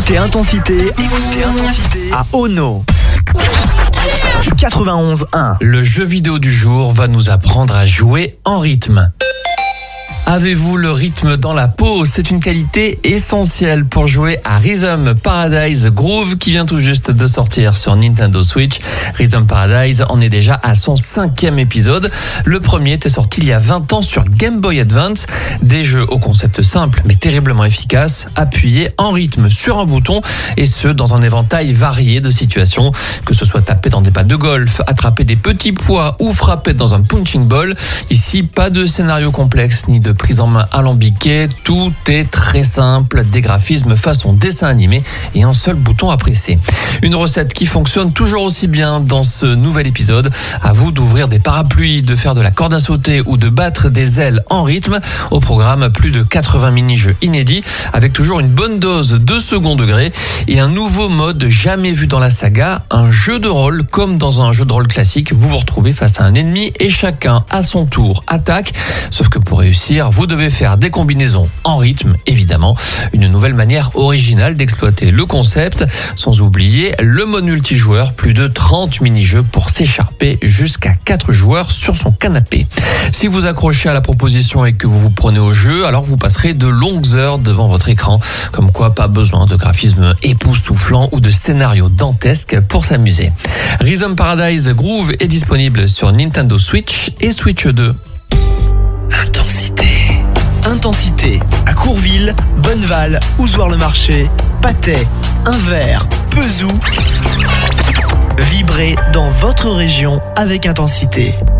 Écoutez Intensité à Ono. 91.1. Le jeu vidéo du jour va nous apprendre à jouer en rythme. Avez-vous le rythme dans la peau? C'est une qualité essentielle pour jouer à Rhythm Paradise Groove qui vient tout juste de sortir sur Nintendo Switch. Rhythm Paradise en est déjà à son 5e épisode. Le premier était sorti il y a 20 ans sur Game Boy Advance. Des jeux au concept simple mais terriblement efficace, appuyés en rythme sur un bouton et ce dans un éventail varié de situations. Que ce soit taper dans des balles de golf, attraper des petits pois ou frapper dans un punching ball. Ici, pas de scénario complexe ni de prise en main alambiquée, tout est très simple, des graphismes façon dessin animé et un seul bouton à presser. Une recette qui fonctionne toujours aussi bien dans ce nouvel épisode. À vous d'ouvrir des parapluies, de faire de la corde à sauter ou de battre des ailes en rythme. Au programme, plus de 80 mini-jeux inédits avec toujours une bonne dose de second degré et un nouveau mode jamais vu dans la saga, un jeu de rôle comme dans un jeu de rôle classique. Vous vous retrouvez face à un ennemi et chacun à son tour attaque. Sauf que pour réussir, vous devez faire des combinaisons en rythme, évidemment. Une nouvelle manière originale d'exploiter le concept. Sans oublier le mode multijoueur, plus de 30 mini-jeux pour s'écharper jusqu'à 4 joueurs sur son canapé. Si vous accrochez à la proposition et que vous vous prenez au jeu, alors vous passerez de longues heures devant votre écran. Comme quoi, pas besoin de graphisme époustouflant ou de scénario dantesque pour s'amuser. Rhythm Paradise Groove est disponible sur Nintendo Switch et Switch 2. Intensité à Courville, Bonneval, Ozoir-le-Marché, Patay, Anvers, Pezou. Vibrez dans votre région avec Intensité.